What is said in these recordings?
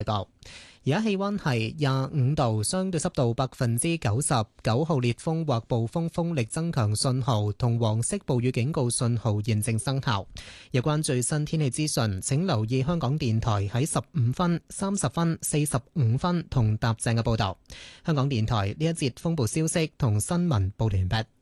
道。而家氣溫係25度，相對濕度90%。9號烈風或暴風風力增強信號同黃色暴雨警告信號現正生效。有關最新天氣資訊，請留意香港電台喺15分、30分、45分同踏正嘅報道。香港電台呢一節風暴消息同新聞報完畢。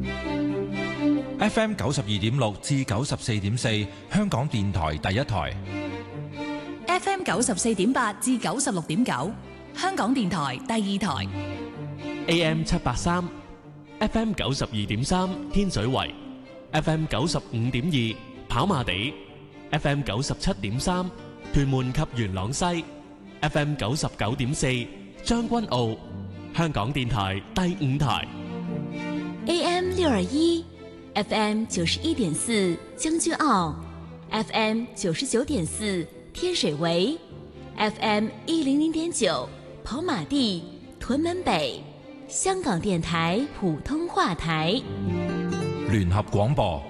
FM 92.6至94.4，香港電台第一台。 FM 94.8至96.9，香港電台第二台。 AM 783 FM 92.3，天水圍 FM 95.2，跑馬地 FM 97.3，屯門及元朗西 FM 99.4，將軍澳，香港電台第五台。 AM 621 FM 91.4，將軍澳 FM 99.4，天水圍 FM 100.9，跑馬地屯門北，香港電台普通話台。 聯合廣播。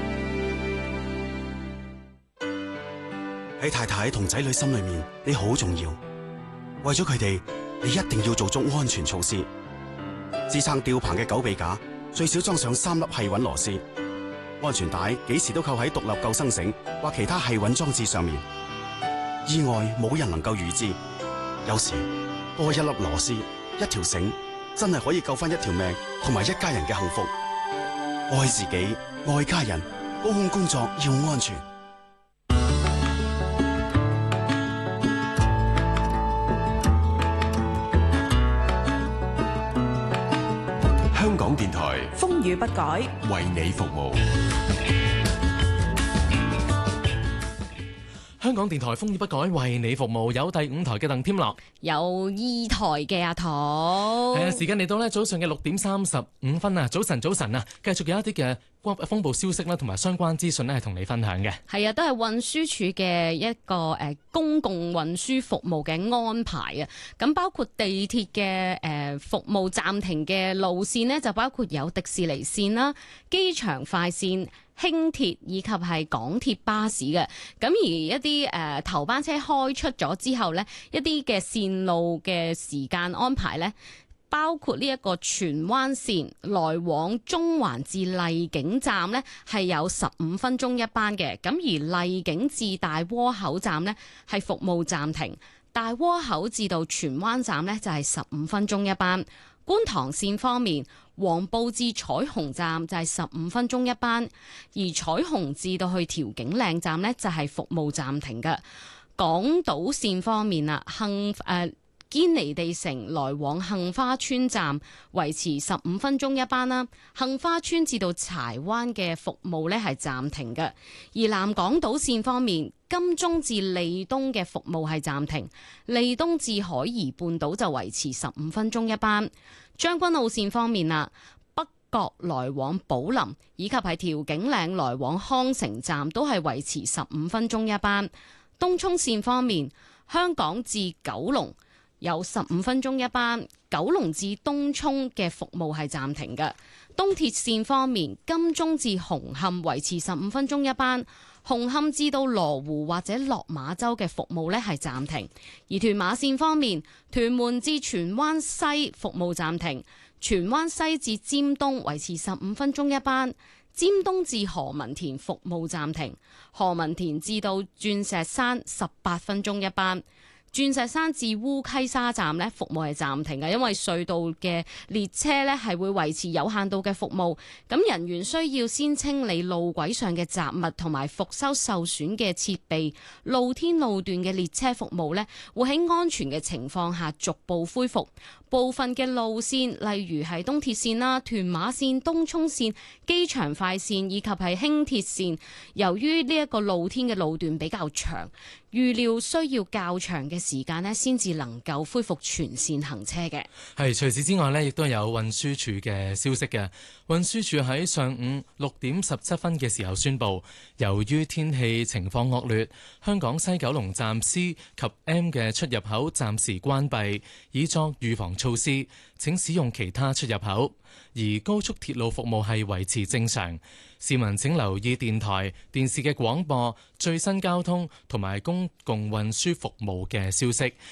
喺太太同仔女心裏面，你好重要。為咗佢哋，你一定要做足安全措施。支撐吊棚嘅狗臂架最少裝上3粒繫穩螺絲。安全帶幾時都扣喺獨立救生繩或其他繫穩裝置上面。意外冇人能夠預知，有時多一粒螺絲、一條繩，真係可以救翻一條命同埋一家人嘅幸福。愛自己，愛家人，高空工作要安全。 香港電台風雨不改， 為你服務。 香港電台風雨不改，為你服務。有第5台嘅鄧添樂， 有2台嘅阿桃。 係啊，時間嚟到呢早上嘅6:35啊！早晨啊，繼續有一啲嘅風暴消息啦，同埋相關資訊呢係同你分享嘅。 係啊，都係運輸署嘅一個公共運輸服務嘅安排啊。咁包括地鐵嘅服務暫停嘅路線呢，就包括有迪士尼線啦、機場快線、輕鐵以及係港鐵巴士嘅。咁而一啲頭班車開出咗之後呢，一啲嘅線路嘅時間安排呢，包括呢一個荃灣線來往中環至荔景站呢，係有15分鐘一班嘅。咁而荔景至大窩口站呢，係服務暫停，大窩口至到荃灣站呢，就係15分鐘一班。觀塘線方面，黃埔至彩虹站就係15分鐘一班，而彩虹至到去調景嶺站呢，就係服務暫停嘅。港島線方面啊，堅尼地城來往杏花邨站維持15分鐘一班啦，杏花邨至到柴灣嘅服務呢係暫停嘅。而南港島線方面，金鐘至利東嘅服務係暫停，利東至海怡半島就維持15分鐘一班。將軍澳線方面啊，北角來往寶林以及係調景嶺來往康城站都係維持15分鐘一班。東涌線方面，香港至九龍有15分鐘一班，九龍至東涌嘅服務係暫停嘅。東鐵線方面，金鐘至紅磡維持15分鐘一班，紅磡至到羅湖或者落馬洲嘅服務呢係暫停。而屯馬線方面，屯門至荃灣西服務暫停，荃灣西至尖東維持15分鐘一班，尖東至何文田服務暫停，何文田至到鑽石山18分鐘一班。鑽石山至烏溪沙站呢，服務係暫停嘅，因為隧道嘅列車呢係會維持有限度嘅服務，咁人員需要先清理路軌上嘅雜物同埋復修受損嘅設備，露天路段嘅列車服務呢會喺安全嘅情況下逐步恢復。部分嘅路線，例如係東鐵線啦、屯馬線、東涌線、機場快線以及係輕鐵線，由於呢一個露天嘅路段比較長，預料需要較長嘅時間呢先至能夠恢復全線行車嘅。 係除此之外呢，亦都有運輸署嘅消息嘅。運輸署喺上午6:17嘅時候宣布，由於天氣情況惡劣，香港西九龍站 C 及 M 嘅出入口暫時關閉，以作預防措施，請使用其他出入口。而高速鐵路服務係維持正常。市民請留意電台、電視嘅廣播、最新交通同埋公共運輸服務嘅消息。